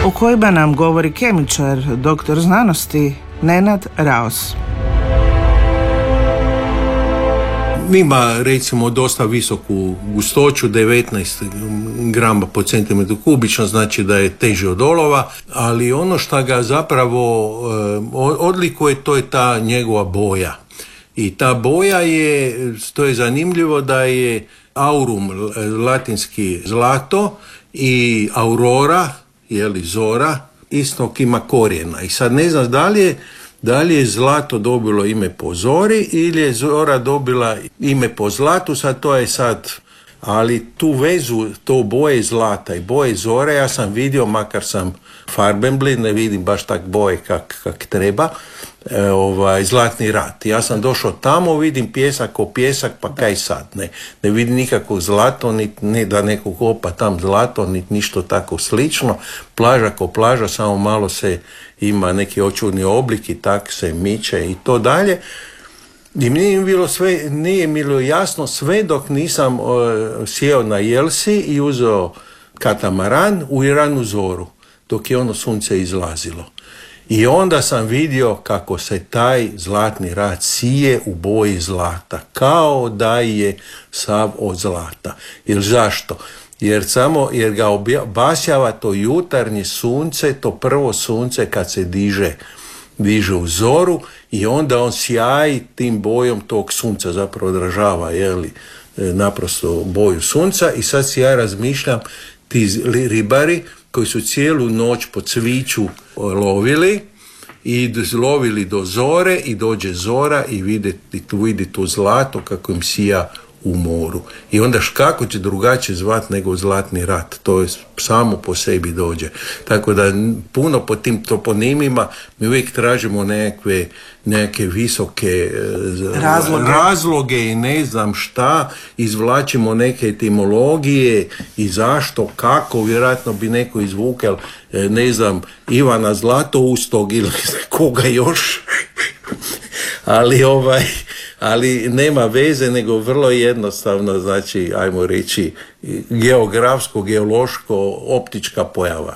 o kojima nam govori kemičar, doktor znanosti Nenad Raos. Ima recimo dosta visoku gustoću, 19 grama po centimetru kubično, znači da je teži od olova, ali ono što ga zapravo odlikuje, to je ta njegova boja. I ta boja je, to je zanimljivo da je aurum, latinski zlato, i aurora, jeli zora, istog ima korijena. I sad ne znam da li je zlato dobilo ime po zori ili je zora dobila ime po zlatu, sad to je sad, ali tu vezu, to boje zlata i boje zore, ja sam vidio, makar sam farbenblind, ne vidim baš tak boje kak treba, Zlatni rat. Ja sam došao tamo, vidim pjesak ko pjesak, pa kaj sad, ne vidim nikakvog zlato, ne da neko kopa tam zlato, niti ništa tako slično, plaža ko plaža, samo malo se ima neki očudni oblik i tak se miče i to dalje. I nije mi bilo jasno sve dok nisam sjeo na Jelsi i uzeo katamaran u ranu zoru, dok je ono sunce izlazilo. I onda sam vidio kako se taj Zlatni rat sije u boji zlata, kao da je sav od zlata. Jer zašto? Jer ga obasjava to jutarnje sunce, to prvo sunce kad se diže u zoru, i onda on sjaji tim bojom tog sunca, zapravo odražava naprosto boju sunca. I sad si ja razmišljam, ti ribari koji su cijelu noć po cviću lovili i lovili do zore, i dođe zora i vidi to zlato kako im sija u moru. I onda kako će drugačije zvat nego Zlatni rat, to je samo po sebi dođe. Tako da puno po tim toponimima mi uvijek tražimo neke visoke razloge i ne znam šta, izvlačimo neke etimologije i zašto, kako, vjerojatno bi neko izvukel, ne znam, Ivana Zlatoustog ili koga još, ali nema veze, nego vrlo jednostavno, znači, ajmo reći, geografsko, geološko, optička pojava.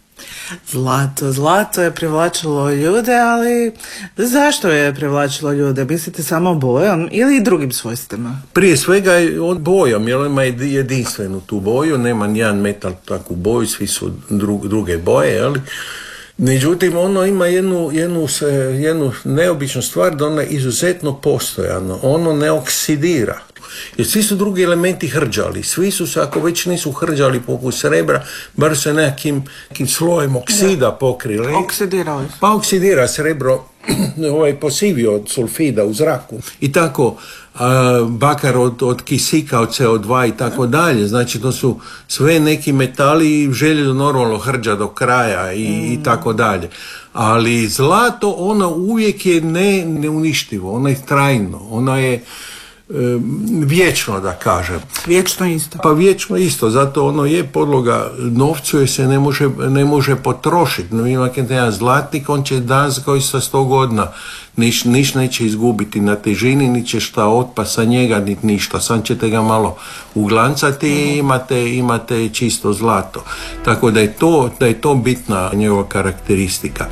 Zlato je privlačilo ljude, ali zašto je privlačilo ljude? Mislite samo bojom ili i drugim svojstvima? Prije svega od bojom, jer ima jedinstvenu tu boju, nema nijedan metal takvu boju, svi su druge boje, ali međutim, ono ima jednu neobičnu stvar, da ono je izuzetno postojano, ono ne oksidira. Jer svi su drugi elementi hrđali, svi su se, ako već nisu hrđali poput srebra, bar se nekim slojem oksida pokrili. Oksidirali. Pa oksidira srebro, posivio od sulfida u zraku. I tako, bakar od kisika, od CO2 i tako dalje. Znači, to su sve neki metali i želju normalno hrđa do kraja i tako dalje. Ali zlato, ono uvijek je neuništivo, ono je trajno, ono je vječno, da kažem. Vječno isto. Pa vječno isto, zato ono je podloga novcu, jer se ne može potrošiti. No, ima jedan zlatnik, on će danas koji sa 100 godina niš neće izgubiti na težini, ni će šta otpa sa njega, ni ništa. Sam ćete ga malo uglancati i imate čisto zlato. Tako da je to bitna njegova karakteristika.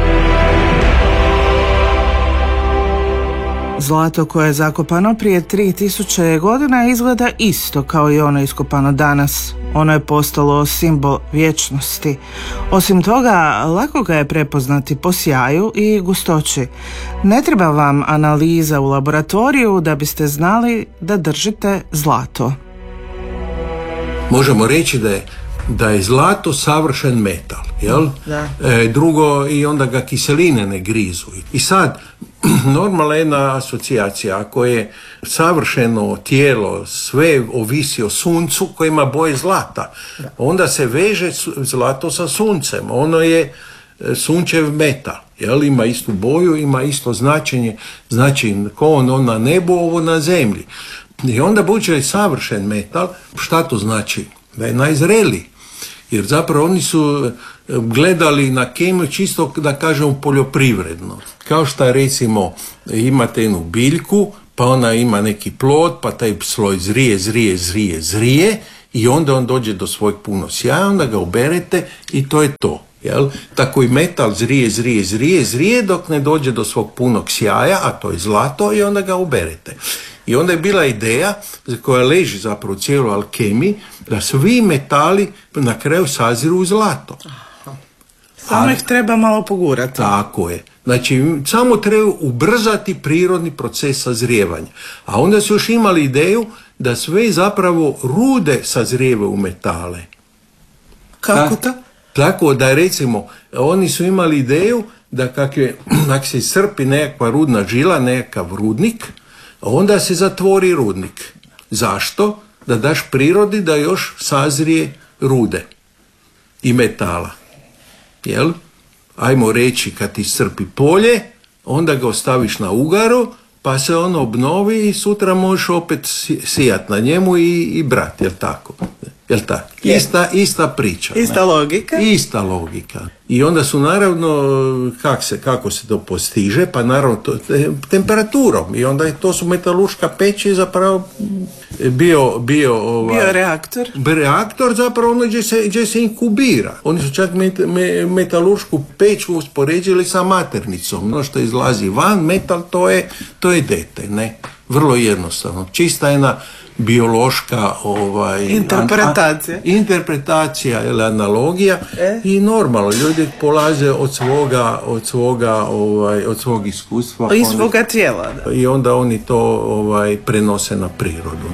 Zlato koje je zakopano prije 3000 godina izgleda isto kao i ono iskopano danas. Ono je postalo simbol vječnosti. Osim toga, lako ga je prepoznati po sjaju i gustoći. Ne treba vam analiza u laboratoriju da biste znali da držite zlato. Možemo reći da je zlato savršen metal, jel? Da. Drugo, i onda ga kiseline ne grizu. I sad, normalna jedna asocijacija, ako je savršeno tijelo, sve ovisi o suncu koje ima boje zlata, onda se veže zlato sa suncem. Ono je sunčev metal, jel? Ima istu boju, ima isto značenje, znači ko on na nebu, ovo na zemlji. I onda budući je savršen metal, šta to znači? Da je najzreliji. Jer zapravo oni su gledali na kemiju čisto, da kažemo, poljoprivredno. Kao što recimo imate jednu biljku, pa ona ima neki plod, pa taj sloj zrije i onda on dođe do svojeg punog sjaja, onda ga uberete i to je to. Jel? Tako i metal zrije dok ne dođe do svog punog sjaja, a to je zlato, i onda ga uberete. I onda je bila ideja koja leži zapravo u cijeloj alkemiji, da svi metali na kraju saziru u zlato. Samo ih treba malo pogurati. Tako je. Znači, samo treba ubrzati prirodni proces sazrijevanja. A onda su još imali ideju da sve zapravo rude sazrijeve u metale. Kako to? Tako da, recimo, oni su imali ideju da kak se iscrpi nekakva rudna žila, nekakav rudnik, onda se zatvori rudnik. Zašto? Da daš prirodi da još sazrije rude i metala. Jel? Ajmo reći, kad ti iscrpi polje, onda ga ostaviš na ugaru, pa se ono obnovi i sutra možeš opet sijat na njemu i brati, jel tako? Jel tako? Ista priča. Ista logika. Ista logika. I onda su naravno, kako se to postiže, pa naravno temperaturom. I onda to su metalurška peći zapravo bio reaktor. Reaktor zapravo ono gdje se inkubira. Oni su čak metaluršku peć uspoređili sa maternicom. Ono što izlazi van, metal, to je dete, ne? Vrlo jednostavno. Čista jedna biološka interpretacija ili analogija i normalno ljudi polaze od svog iskustva i svoga tijela, da. I onda oni to prenose na prirodu.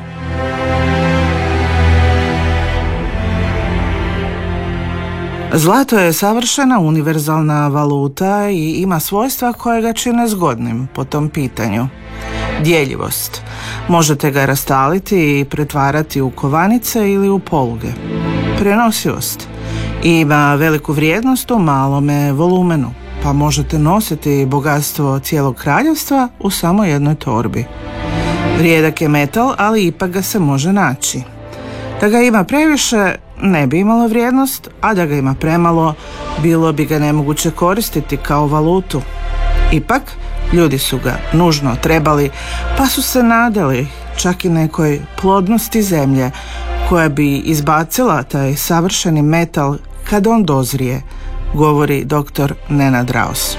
Zlato je savršena univerzalna valuta i ima svojstva koje ga čine zgodnim po tom pitanju. Djeljivost. Možete ga rastaliti i pretvarati u kovanice ili u poluge. Prenosivost. Ima veliku vrijednost u malome volumenu, pa možete nositi bogatstvo cijelog kraljevstva u samo jednoj torbi. Rijedak je metal, ali ipak ga se može naći. Da ga ima previše, ne bi imalo vrijednost, a da ga ima premalo, bilo bi ga nemoguće koristiti kao valutu. Ipak, ljudi su ga nužno trebali, pa su se nadali čak i nekoj plodnosti zemlje koja bi izbacila taj savršeni metal kad on dozrije, govori dr. Nenad Raos.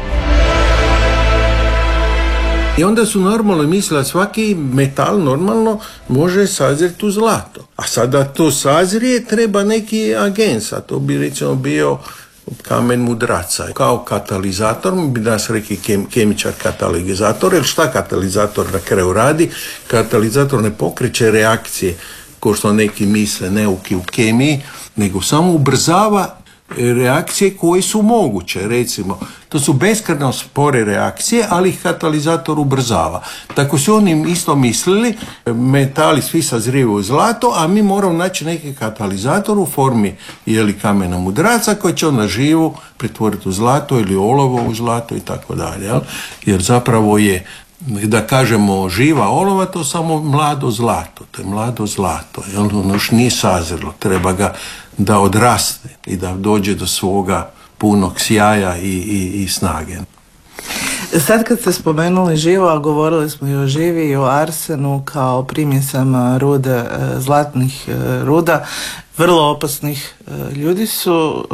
I onda su normalno mislili da svaki metal normalno može sazrijeti u zlato. A sada to sazrije treba neki agens, a to bi recimo bio kamen mudraca. Kao katalizator, mi bi danas rekli kemičar katalizator, jer šta katalizator na kraju radi? Katalizator ne pokreće reakcije, kao što neki misle neuki u kemiji, nego samo ubrzava reakcije koje su moguće. Recimo, to su beskrajno spore reakcije, ali ih katalizator ubrzava. Tako su oni isto mislili, metali svi sazrijevaju u zlato, a mi moramo naći neki katalizator u formi kamena mudraca koji će onda živu pretvoriti u zlato ili olovo u zlato i tako dalje. Jer zapravo je, da kažemo, živa olova, to samo mlado zlato. To je mlado zlato. Ono još nije sazrelo. Treba ga da odraste i da dođe do svoga punog sjaja i snage. Sad kad ste spomenuli živo, a govorili smo i o živi i o arsenu kao primjesama rude, zlatnih ruda, vrlo opasnih, ljudi su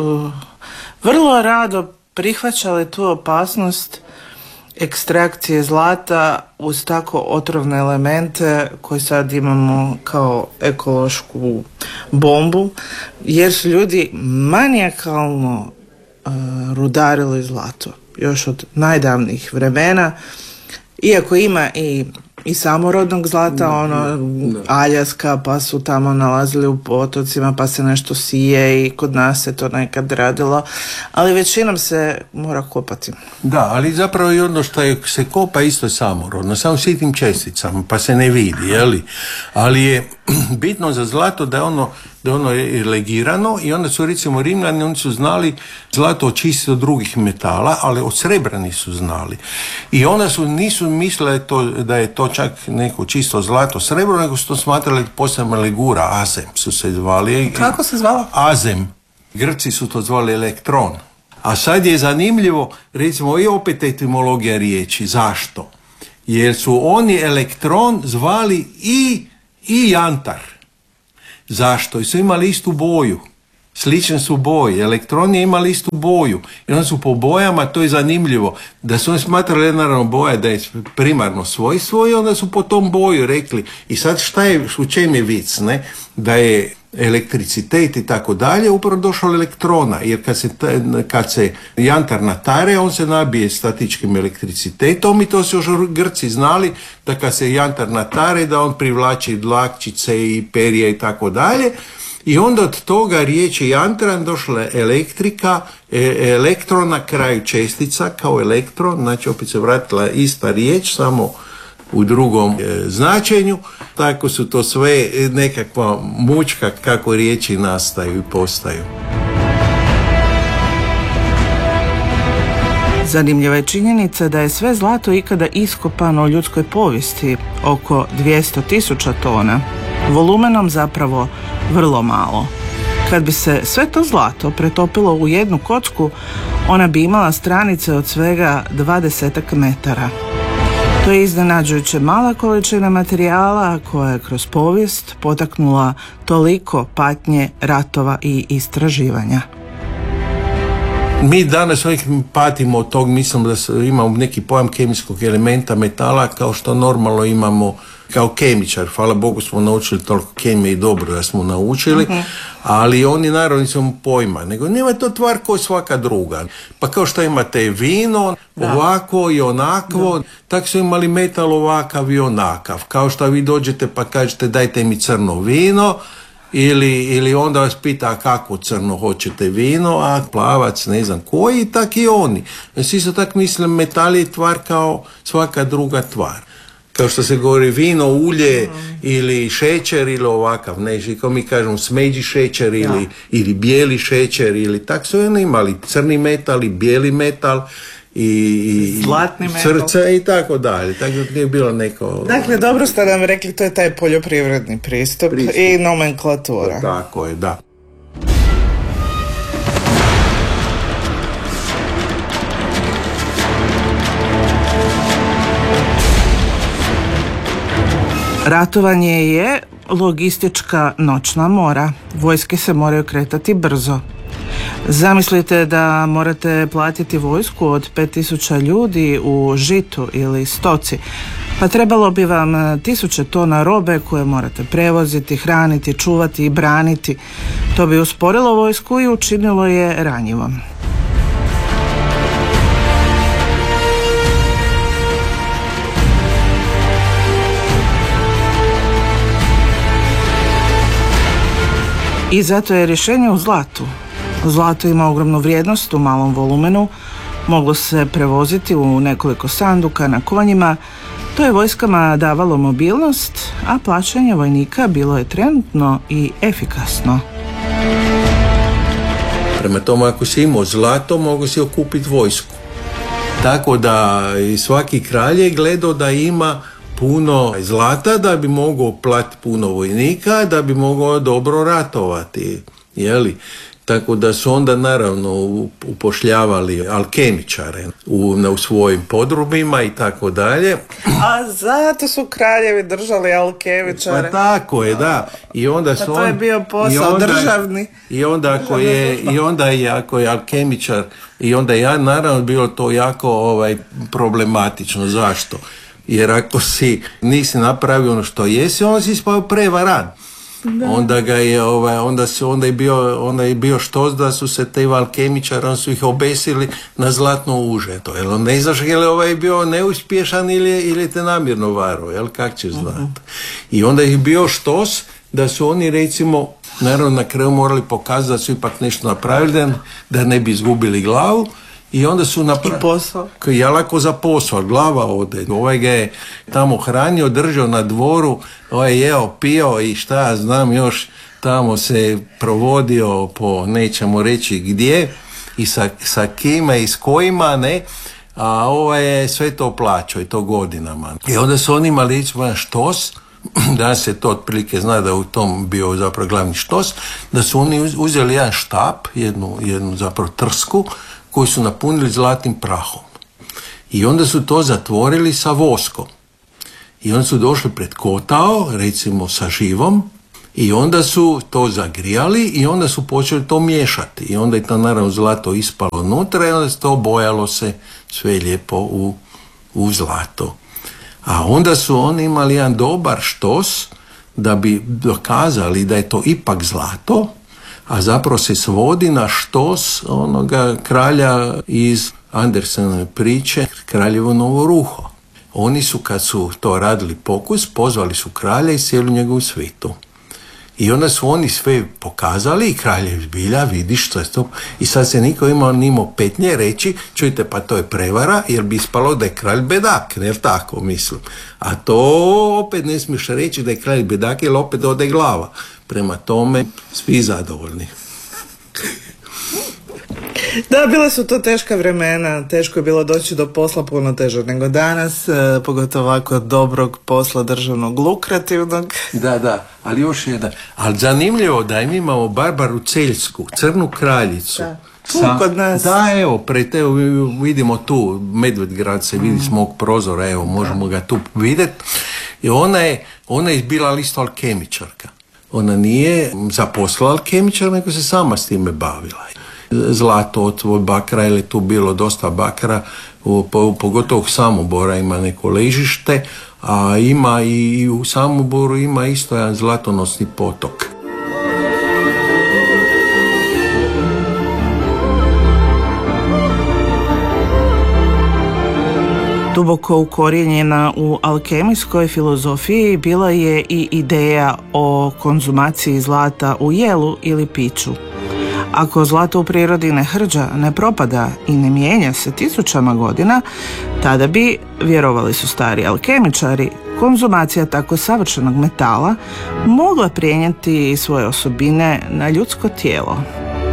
vrlo rado prihvaćali tu opasnost ekstrakcije zlata uz tako otrovne elemente koje sad imamo kao ekološku bombu, jer su ljudi manijakalno rudarili zlato još od najdavnijih vremena, iako ima i samorodnog zlata, Aljaska, pa su tamo nalazili u potocima, pa se nešto sije i kod nas se to nekad radilo, ali većinom se mora kopati. Da, ali zapravo i ono što se kopa isto je samorodno, samo sitnim česticama, pa se ne vidi, jeli? Ali je bitno za zlato da je ono je legirano i onda su recimo Rimljani, oni su znali zlato očistiti od drugih metala, ali od srebra nisu znali. I onda nisu mislili da je to čak neko čisto zlato srebro, nego su to smatrali posebna legura, azem su se zvali. Kako se zvalo? Azem. Grci su to zvali elektron. A sad je zanimljivo, recimo i opet etimologija riječi. Zašto? Jer su oni elektron zvali i jantar. Zašto? I su imali istu boju. slične su boje. Elektron je imali istu boju. I onda su po bojama, to je zanimljivo, da su oni smatrali naravno boja da je primarno svojstvo i onda su po tom boju rekli. I sad u čem je vic, ne? Da je elektricitet i tako dalje, upravo došao elektrona, jer kad se jantar natare, on se nabije statičkim elektricitetom i to su još Grci znali, da kad se jantar natare, da on privlači dlakčice i perje i tako dalje. I onda od toga riječi jantran došla elektrika, elektron na kraju čestica kao elektron, znači opet se vratila ista riječ, samo u drugom značenju. Tako su to sve nekakva mučka kako riječi nastaju i postaju. Zanimljiva je činjenica da je sve zlato ikada iskopano u ljudskoj povijesti, oko 200.000 tona, volumenom zapravo vrlo malo. Kad bi se sve to zlato pretopilo u jednu kocku, ona bi imala stranice od svega 20 metara. To je iznenađujuće mala količina materijala koja je kroz povijest potaknula toliko patnje, ratova i istraživanja. Mi danas uvijek patimo od tog, mislim da imamo neki pojam kemijskog elementa metala kao što normalno imamo kao kemičar. Hvala Bogu smo naučili toliko kemije i dobro da smo naučili, ali oni naravno nisu pojma, nego nema to tvar kao svaka druga. Pa kao što imate vino, ovako i onakvo, tako su imali metal ovakav i onakav. Kao što vi dođete pa kažete dajte mi crno vino, ili onda vas pita kako crno hoćete vino, a plavac ne znam koji, tak i oni. Svi su tak mislim metal je tvar kao svaka druga tvar. Kao što se govori vino, ulje ili šećer ili ovakav, ne, kao mi kažemo smeđi šećer ili bijeli šećer ili tak su oni imali crni metal i bijeli metal i zlatni metal, srce i tako dalje. Tako da je bilo neko... Dakle, dobro ste nam rekli, to je taj poljoprivredni pristup. I nomenklatura. Tako je, da. Ratovanje je logistička noćna mora. Vojske se moraju kretati brzo. Zamislite da morate platiti vojsku od 5000 ljudi u žitu ili stoci. Pa trebalo bi vam 1000 tona robe koje morate prevoziti, hraniti, čuvati i braniti. To bi usporilo vojsku i učinilo je ranjivom. I zato je rješenje u zlatu. Zlato ima ogromnu vrijednost u malom volumenu, moglo se prevoziti u nekoliko sanduka na konjima, to je vojskama davalo mobilnost, a plaćanje vojnika bilo je trenutno i efikasno. Prema tome, ako si imao zlato, mogu si okupiti vojsku. Tako da i svaki kralj je gledao da ima puno zlata da bi mogao platiti puno vojnika, da bi mogao dobro ratovati, jeli? Tako da su onda naravno upošljavali alkemičare u svojim podrumima i tako dalje. A zato su kraljevi držali alkemičare. Pa tako je, da. I onda su to je bio posao državni. I onda ako je alkemičar, i onda je naravno bilo to jako problematično. Zašto? Jer ako nisi napravio ono što jesi, onda si ispao prevaran. Onda ga je onda je bio štos da su se te alkemičari su ih obesili na zlatno uže. To jel ne znaš je li bio neuspješan ili te namjerno varo, jel kak ćeš znati. I onda je bio štos da su oni recimo naravno na kraju morali pokazati da su ipak nešto napravili da ne bi izgubili glavu. I onda su posao. Ja lako za posao, glava ode. Ovaj ga je tamo hranio, držao na dvoru, jeo, pio i šta ja znam još, tamo se provodio po nećemo reći gdje i sa kime i s kojima, ne, a je sve to plaćao i to godinama. I onda su oni imali recimo štos, da se to otprilike zna da u tom bio zapravo glavni štos, da su oni uzeli jedan štap, jednu zapravo trsku, koju su napunili zlatnim prahom. I onda su to zatvorili sa voskom. I onda su došli pred kotao, recimo sa živom, I onda su to zagrijali i onda su počeli to miješati. I onda je to naravno zlato ispalo unutra i onda se to bojalo se sve lijepo u zlato. A onda su oni imali jedan dobar štos da bi dokazali da je to ipak zlato, a zapravo se svodi na štos onoga kralja iz Andersenove priče Kraljevo novo ruho. Oni su, kad su to radili pokus, pozvali su kralja i sjeli u njegovu svitu. I onda su oni sve pokazali i kralj je zbilja, vidiš što je to. I sad se niko imao petnje reći, čujte, pa to je prevara, jer bi ispalo da je kralj bedak, ne tako mislim. A to opet ne smiješ reći da je kralj bedak, jer opet ode glava. Prema tome, svi zadovoljni. Da, bila su to teška vremena, teško je bilo doći do posla, puno teže nego danas, pogotovo ovako dobrog posla državnog, lukrativnog. Da, ali još jedan. Ali zanimljivo da im imamo Barbaru Celjsku, crnu kraljicu. Da. Kod nas. Da, evo, evo, vidimo tu, Medvedgrad se vidi s mog prozora, evo, možemo ga tu vidjeti. I ona je bila isto alkemičarka. Ona nije zaposlila alkemičar, nego se sama s time bavila. Zlato od bakra, ili tu bilo dosta bakra, pogotovo u Samobora ima neko ležište, a ima i u Samoboru ima isto jedan zlatonosni potok. Duboko ukorijenjena u alkemijskoj filozofiji bila je i ideja o konzumaciji zlata u jelu ili piću. Ako zlato u prirodi ne hrđa, ne propada i ne mijenja se tisućama godina, tada bi, vjerovali su stari alkemičari, konzumacija tako savršenog metala mogla prenijeti svoje osobine na ljudsko tijelo.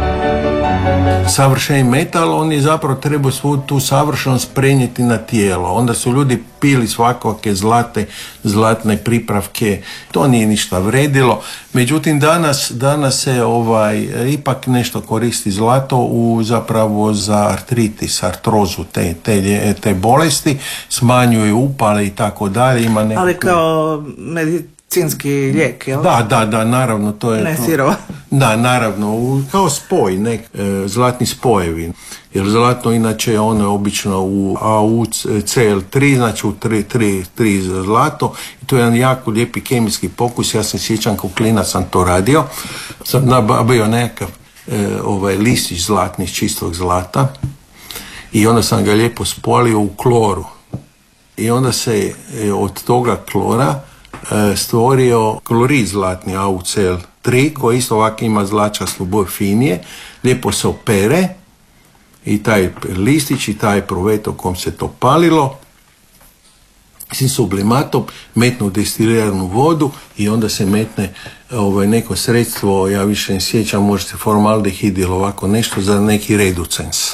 Savršeni metal, on je zapravo trebao svu tu savršenost prenijeti na tijelo. Onda su ljudi pili svakakve zlatne pripravke, to nije ništa vredilo. Međutim, danas se ipak nešto koristi zlato zapravo za artritis, artrozu, te bolesti, smanjuje upale i tako dalje. Ali kao medicinski lijek, jel? Da, naravno, to je... Ne sirova. Da, naravno, kao spoj, zlatni spojevi. Jer zlato inače ono je obično u AuCl3, znači u 3 zlato. I to je jedan jako lijepi kemijski pokus. Ja se sjećam, kao klinac sam to radio. Sam nabavio nekakav listić zlatni iz čistog zlata i onda sam ga lijepo spojio u kloru. I onda se od toga klora stvorio klorid zlatni AuCl3 koji isto ovako ima zlačastu boju finije, lijepo se opere i taj listić i taj proveto kom se to palilo s sublimatom metnu u destiliranu vodu i onda se metne neko sredstvo, ja više ne sjećam, možete formaldehid ili ovako nešto za neki reducens.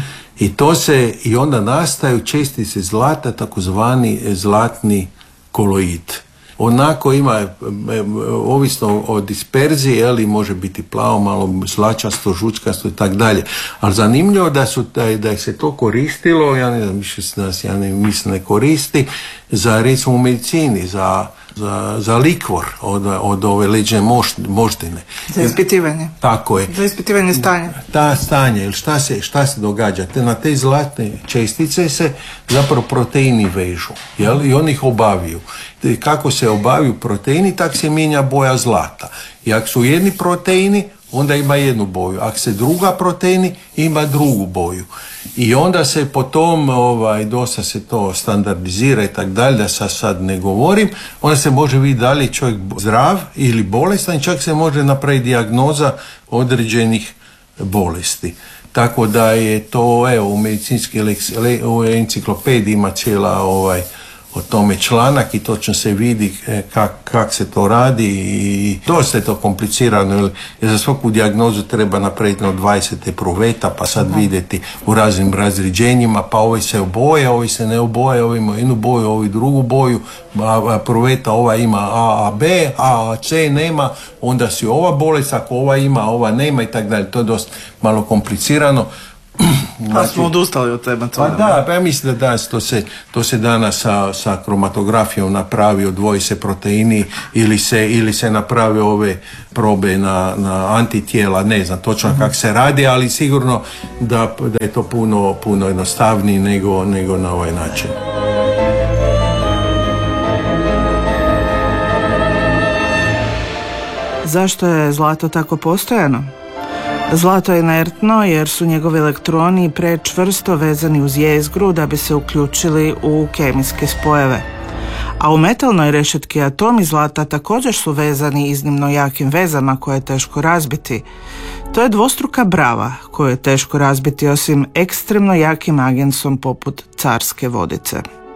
I onda nastaju čestice zlata, takozvani zlatni koloid. Onako ima, ovisno o disperziji, ali može biti plavo, malo zlačasto, žučkasto i tak dalje. Ali zanimljivo da je se to koristilo, ja ne znam, više se nas ne koristi, za recimo u medicini, za likvor od ove leđne moždine. Za ispitivanje. Tako je. Za ispitivanje stanja. Ta stanje, ili šta se događa? Na te zlatne čestice se zapravo proteini vežu, jel? I oni ih obaviju. Kako se obaviju proteini, tak se mijenja boja zlata. I ako su jedni proteini, onda ima jednu boju. Ako se druga proteini, ima drugu boju. I onda se potom, dosta se to standardizira i tak dalje, da sad ne govorim, onda se može vidjeti da li je čovjek zdrav ili bolestan i čak se može napraviti dijagnoza određenih bolesti. Tako da je to, evo, u medicinski enciklopediji ima cijela o tome članak i točno se vidi kak se to radi i dosta je to komplicirano jer za svaku dijagnozu treba napraviti 20 pruveta pa sad vidjeti u raznim razređenjima, pa ovi se oboje, ovi se ne oboje, ovi imaju jednu boju, ovi drugu boju, a pruveta ova ima A, B, A, C nema, onda si ova bolest, ako ova ima, ova nema i tako dalje. To je dosta malo komplicirano. Pa smo odustali od te metode. Pa da, pa ja mislim da danas to se danas sa kromatografijom napravi, odvoji se proteini ili se naprave ove probe na antitijela, ne znam točno kako se radi, ali sigurno da je to puno jednostavnije nego na ovaj način. Zašto je zlato tako postojano? Zlato je inertno jer su njegovi elektroni prečvrsto vezani uz jezgru da bi se uključili u kemijske spojeve. A u metalnoj rešetki atomi zlata također su vezani iznimno jakim vezama koje je teško razbiti. To je dvostruka brava koju je teško razbiti osim ekstremno jakim agensom poput carske vodice.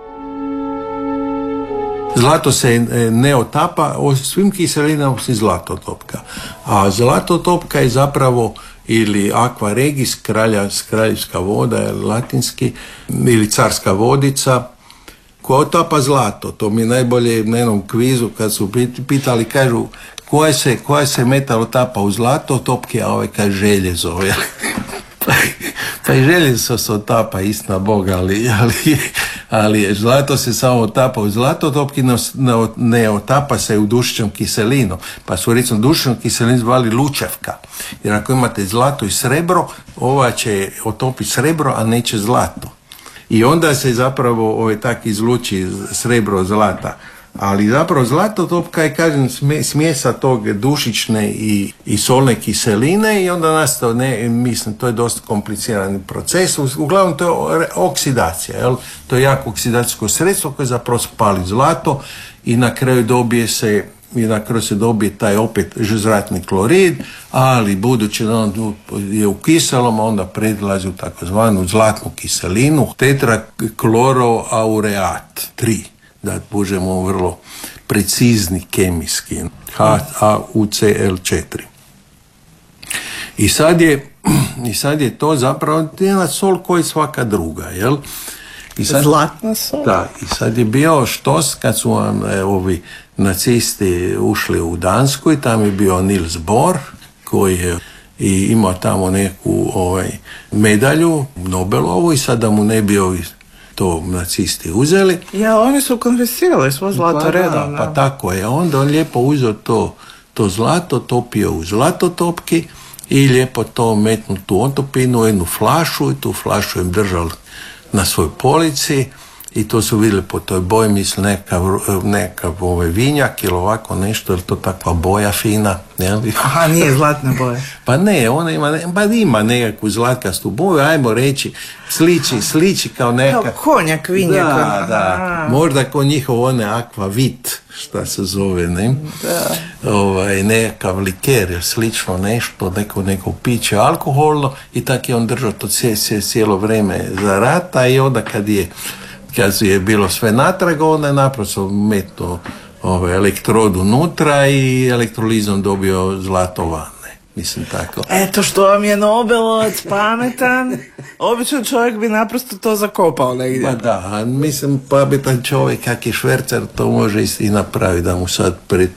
Zlato se ne otapa, svim kiselinama osim zlatotopka. A zlatotopka je zapravo ili aqua regis, kraljevska voda, latinski, ili carska vodica, koja otapa zlato. To mi najbolje na jednom kvizu kad su pitali, kažu koja se metal otapa u zlato, topke, a ovaj kaže željezo. Pa i željezo se otapa, istina Boga, ali zlato se samo otapa u zlatotopki, ne otapa se u dušičnom kiselinom. Pa su recimo dušičnom kiselinu zvali lučevka. Jer ako imate zlato i srebro, ova će otopiti srebro, a neće zlato. I onda se zapravo tak izluči srebro zlata. Ali zapravo zlatotopka je, kažem, smjesa tog dušične i solne kiseline i onda nastao, mislim, to je dosta komplicirani proces. Uglavnom to je oksidacija, jel? To je jako oksidacijsko sredstvo koje zapravo spali zlato i na kraju se dobije taj opet žezratni klorid, ali budući da on je u kiselom, onda predlazi u takozvanu zlatnu kiselinu, tetrakloroaureat 3. Da budemo vrlo precizni kemijski, HAUCl4. I sad je to zapravo jedna sol koja je svaka druga, jel? Zlatna sol? Da, i sad je bio štos kad su ovi nacisti ušli u Dansku i tam je bio Niels Bohr koji je i imao tamo neku medalju Nobelovu i sada mu ne bi ovi to nacisti uzeli. Ja, oni su konfiscirali svo zlato redom. Pa tako je. Onda on lijepo uzeo to zlato, topio u zlatotopki i lijepo to metnu tu otopinu u jednu flašu i tu flašu im držali na svoj polici i to su vidjeli po toj boji, mislim nekav vinjak ili ovako nešto, jer to takva boja fina. Ne? Aha, nije zlatna boja. Pa ne, ona ima nekakvu zlatkastu boju, ajmo reći, sliči kao neka... Kao konjak, vinjak. Da. Možda kao njihov akvavit, šta se zove, ne? Da. Nekakav liker, slično nešto, neko piće alkoholno i tako je on držao to cijelo vrijeme za rata i onda kad je bilo sve natrag, onda je naprosto metnuo elektrod unutra i elektrolizom dobio zlato vane. Mislim tako. Eto što vam je Nobelovac pametan, običan čovjek bi naprosto to zakopao negdje. Pa da, mislim pametan čovjek kak je švercer to može i napraviti da mu sad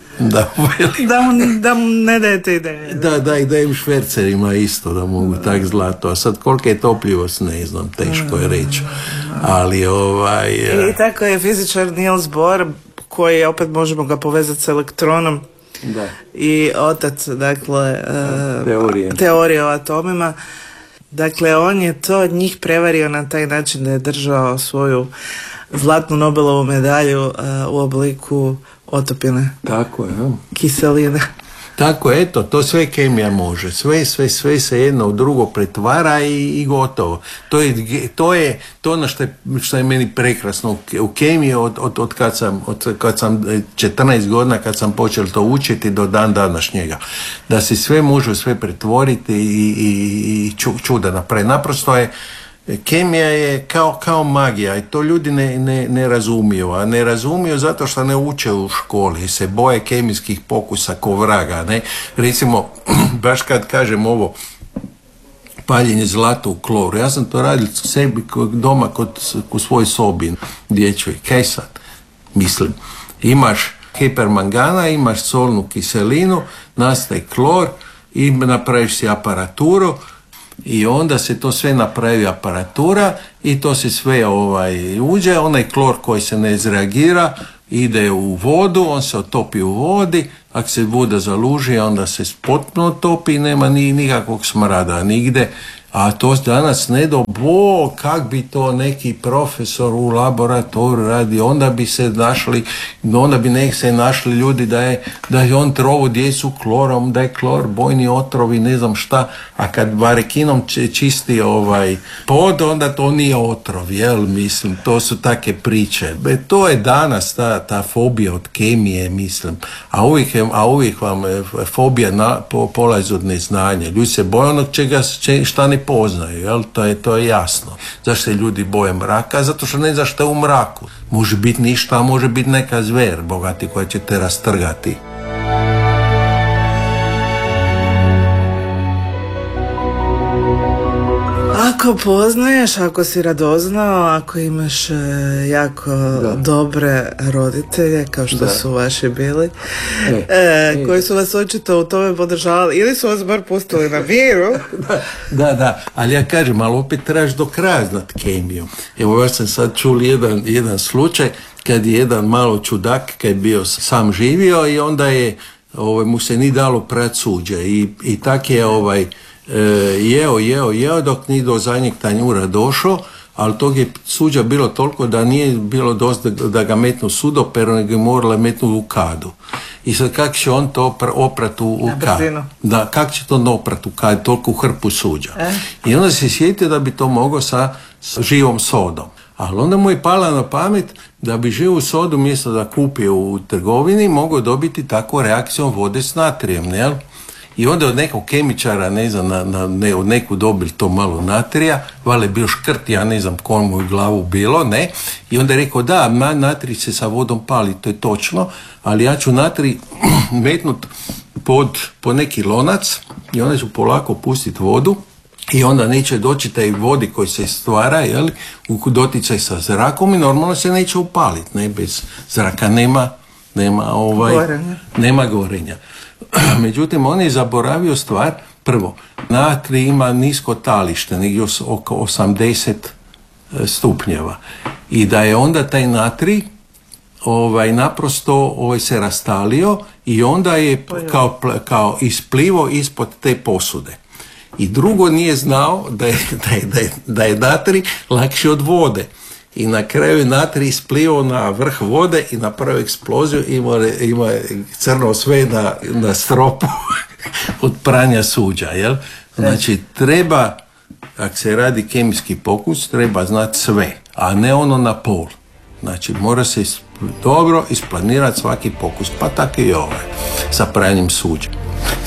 da mu ne dajete ideje. Da, i da im švercerima isto da mogu tak zlato. A sad kolika je topljivost, ne znam, teško je reći. Ali I tako je fizičar Niels Bohr, koji opet možemo ga povezati s elektronom. Da. I otac, dakle, teorije o atomima. Dakle, on je to od njih prevario na taj način da je držao svoju zlatnu Nobelovu medalju u obliku otopine. Tako je, kiseline. Tako, eto, to sve kemija može. Sve se jedno u drugo pretvara i gotovo. To je ono što je meni prekrasno u kemiji od kad sam 14 godina, kad sam počeo to učiti do dan današnjega. Da se sve može sve pretvoriti i čuda napraviti. Naprosto je kemija je kao magija i to ljudi ne razumiju, a ne razumiju zato što ne uče u školi, se boje kemijskih pokusa ko vraga, ne? Recimo, baš kad kažem ovo paljenje zlata u kloru, ja sam to radio sebi doma u svojoj sobi dječjoj. Kaj sad? Mislim, imaš hipermangana, imaš solnu kiselinu, nastaje klor i napraviš si aparaturu I onda se to sve napravi aparatura i to se sve uđe, onaj klor koji se ne izreagira ide u vodu, on se otopi u vodi, ako se voda zaluži onda se potpuno topi i nema nikakvog smrada nigde. A to danas ne do Bog, kak bi to neki profesor u laboratoriju radi, onda bi se našli ljudi da je on trovu djecu klorom, da je klor bojni otrov i ne znam šta, a kad barekinom čisti pod, onda to nije otrov, jel, mislim, to su take priče. To je danas ta fobija od kemije, mislim, a uvijek vam fobija polazi od neznanja. Ljudi se boje onog šta ne poznaju, jel? To je jasno. Zašto se ljudi boje mraka? Zato što ne zna šta je u mraku. Može biti ništa, a može biti neka zver bogati koja će te rastrgati. Ako poznaješ, ako si radoznao, ako imaš jako dobre roditelje, kao što su vaši bili, koji su vas očito u tome podržavali, ili su vas bar pustili na miru. Da, ali ja kažem, ali opet trebaš do kraja znat kemiju. Evo, ja sam sad čul jedan slučaj, kad je jedan malo čudak, kad je bio sam živio i onda je, mu se ni dalo prat suđe i tak je jeo dok nije do zadnjeg tanjura došao, ali tog je suđa bilo toliko da nije bilo dosta da ga metnu sudoperu, nego je morala metnuti u kadu. I sad kako će on to oprat u kadu? Da, kako će to oprat u kadu, toliko u hrpu suđa? I onda se sjetio da bi to mogao sa živom sodom. Ali onda mu je pala na pamet da bi živu sodu mjesto da kupi u trgovini mogao dobiti takvu reakcijom vode s natrijem, jel? I onda od nekog kemičara, ne znam, od neku dobili to malo natrija, vale bio škrt, ja ne znam komu je glavu bilo, ne. I onda je rekao, da, natrij se sa vodom pali, to je točno, ali ja ću natrij metnut po neki lonac i onda ću polako pustiti vodu i onda neće doći taj vodi koji se stvara, jel, u doticaj sa zrakom i normalno se neće upaliti, ne, bez zraka nema gorenja. Međutim, on je zaboravio stvar, prvo, natrij ima nisko talište, negdje oko 80 stupnjeva i da je onda taj natrij naprosto se rastalio i onda je kao isplivo ispod te posude. I drugo, nije znao da je natrij lakši od vode. I na kraju je natrij isplivao na vrh vode i napravio eksploziju i ima crno sve na stropu od pranja suđa, jel? Znači, treba, ako se radi kemijski pokus, treba znati sve, a ne ono na pol. Znači, mora se dobro isplanirati svaki pokus, pa tako i ovaj, sa pranjem suđa.